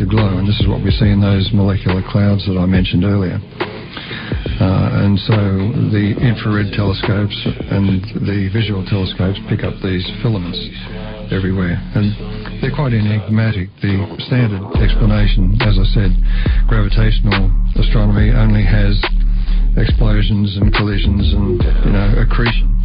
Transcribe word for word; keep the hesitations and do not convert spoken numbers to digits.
to glow, and this is what we see in those molecular clouds that I mentioned earlier. Uh, and so the infrared telescopes and the visual telescopes pick up these filaments everywhere, and they're quite enigmatic. The standard explanation, as I said, gravitational astronomy only has explosions and collisions and, you know, accretion.